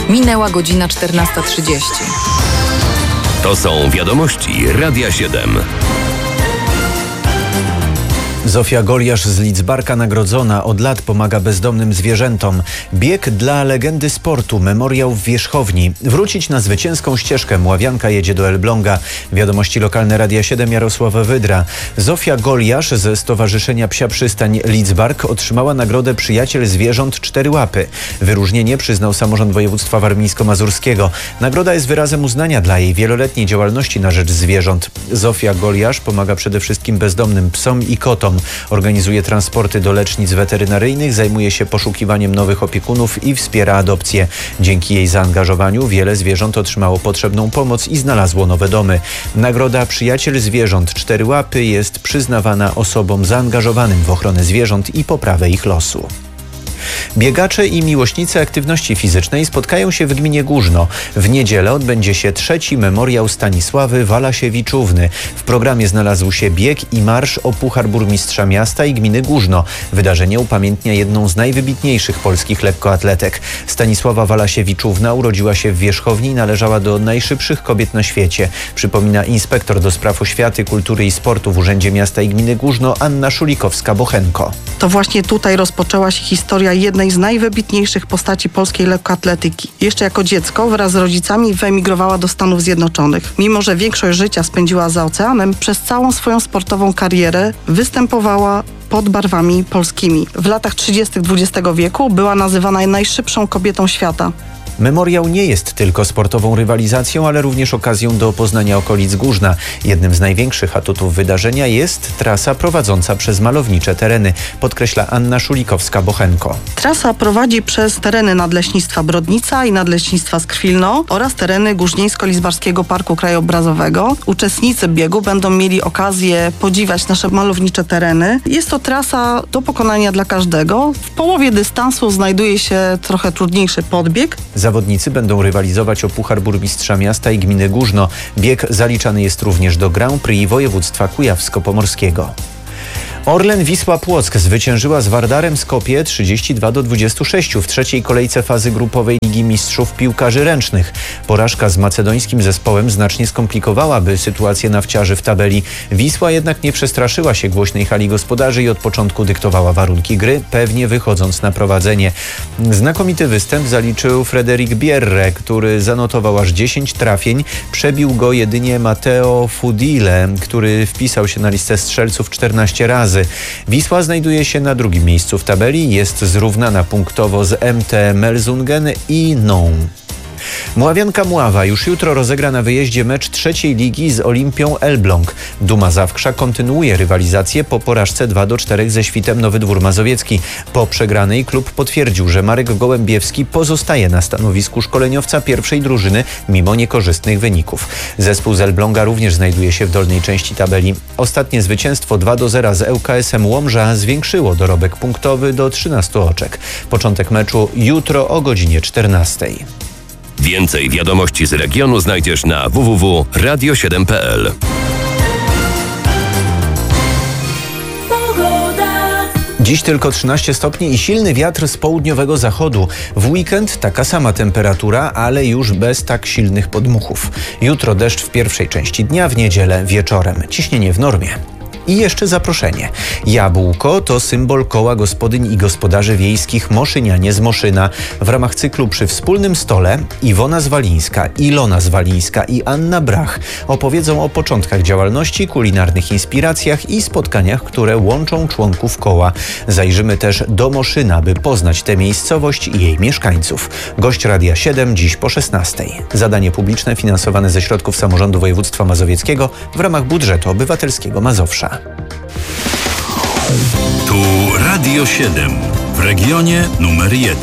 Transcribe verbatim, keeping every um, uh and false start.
Minęła godzina czternasta trzydzieści. To są wiadomości Radia siedem. Zofia Goliasz z Lidzbarka nagrodzona. Od lat pomaga bezdomnym zwierzętom. Bieg dla legendy sportu. Memoriał w Wierzchowni. Wrócić na zwycięską ścieżkę. Mławianka jedzie do Elbląga. Wiadomości lokalne Radia siedem, Jarosława Wydra. Zofia Goliasz ze Stowarzyszenia Psia Przystań Lidzbark otrzymała nagrodę Przyjaciel Zwierząt Cztery Łapy. Wyróżnienie przyznał samorząd województwa warmińsko-mazurskiego. Nagroda jest wyrazem uznania dla jej wieloletniej działalności na rzecz zwierząt. Zofia Goliasz pomaga przede wszystkim bezdomnym psom i kotom. Organizuje transporty do lecznic weterynaryjnych, zajmuje się poszukiwaniem nowych opiekunów i wspiera adopcję. Dzięki jej zaangażowaniu wiele zwierząt otrzymało potrzebną pomoc i znalazło nowe domy. Nagroda Przyjaciel Zwierząt Cztery Łapy jest przyznawana osobom zaangażowanym w ochronę zwierząt i poprawę ich losu. Biegacze i miłośnicy aktywności fizycznej spotkają się w gminie Górzno. W niedzielę odbędzie się trzeci memoriał Stanisławy Walasiewiczówny. W programie znalazł się bieg i marsz o Puchar Burmistrza Miasta i Gminy Górzno. Wydarzenie upamiętnia jedną z najwybitniejszych polskich lekkoatletek. Stanisława Walasiewiczówna urodziła się w Wierzchowni i należała do najszybszych kobiet na świecie. Przypomina inspektor do spraw oświaty, kultury i sportu w Urzędzie Miasta i Gminy Górzno Anna Szulikowska-Bochenko. To właśnie tutaj rozpoczęła się historia jednej z najwybitniejszych postaci polskiej lekkoatletyki. Jeszcze jako dziecko wraz z rodzicami wyemigrowała do Stanów Zjednoczonych. Mimo że większość życia spędziła za oceanem, przez całą swoją sportową karierę występowała pod barwami polskimi. W latach trzydziestych dwudziestego wieku była nazywana najszybszą kobietą świata. Memoriał nie jest tylko sportową rywalizacją, ale również okazją do poznania okolic Górzna. Jednym z największych atutów wydarzenia jest trasa prowadząca przez malownicze tereny, podkreśla Anna Szulikowska-Bochenko. Trasa prowadzi przez tereny Nadleśnictwa Brodnica i Nadleśnictwa Skrwilno oraz tereny Górznieńsko-Lizbarskiego Parku Krajobrazowego. Uczestnicy biegu będą mieli okazję podziwiać nasze malownicze tereny. Jest to trasa do pokonania dla każdego. W połowie dystansu znajduje się trochę trudniejszy podbieg. Zawodnicy będą rywalizować o Puchar Burmistrza Miasta i Gminy Górzno. Bieg zaliczany jest również do Grand Prix województwa kujawsko-pomorskiego. Orlen Wisła Płock zwyciężyła z Wardarem Skopje trzydzieści dwa do dwudziestu sześciu w trzeciej kolejce fazy grupowej Ligi Mistrzów Piłkarzy Ręcznych. Porażka z macedońskim zespołem znacznie skomplikowałaby sytuację nawciarzy w tabeli. Wisła jednak nie przestraszyła się głośnej hali gospodarzy i od początku dyktowała warunki gry, pewnie wychodząc na prowadzenie. Znakomity występ zaliczył Frederik Bierre, który zanotował aż dziesięć trafień. Przebił go jedynie Matteo Fudile, który wpisał się na listę strzelców czternaście razy. Wisła znajduje się na drugim miejscu w tabeli, jest zrównana punktowo z M T Melsungen i Nyon. Mławianka Mława już jutro rozegra na wyjeździe mecz trzeciej ligi z Olimpią Elbląg. Duma Zawkrza kontynuuje rywalizację po porażce dwa do czterech ze Świtem Nowy Dwór Mazowiecki. Po przegranej klub potwierdził, że Marek Gołębiewski pozostaje na stanowisku szkoleniowca pierwszej drużyny mimo niekorzystnych wyników. Zespół z Elbląga również znajduje się w dolnej części tabeli. Ostatnie zwycięstwo dwa do zera z L K S-em Łomża zwiększyło dorobek punktowy do trzynastu oczek. Początek meczu jutro o godzinie czternastej. Więcej wiadomości z regionu znajdziesz na w w w kropka radio siedem kropka p l. Dziś tylko trzynaście stopni i silny wiatr z południowego zachodu. W weekend taka sama temperatura, ale już bez tak silnych podmuchów. Jutro deszcz w pierwszej części dnia, w niedzielę wieczorem. Ciśnienie w normie. I jeszcze zaproszenie. Jabłko to symbol koła gospodyń i gospodarzy wiejskich Moszynianie z Moszyna. W ramach cyklu Przy wspólnym stole Iwona Zwalińska, Ilona Zwalińska i Anna Brach opowiedzą o początkach działalności, kulinarnych inspiracjach i spotkaniach, które łączą członków koła. Zajrzymy też do Moszyna, by poznać tę miejscowość i jej mieszkańców. Gość Radia siedem dziś po szesnastej. Zadanie publiczne finansowane ze środków samorządu województwa mazowieckiego w ramach budżetu obywatelskiego Mazowsza. Tu Radio siedem w regionie numer jeden.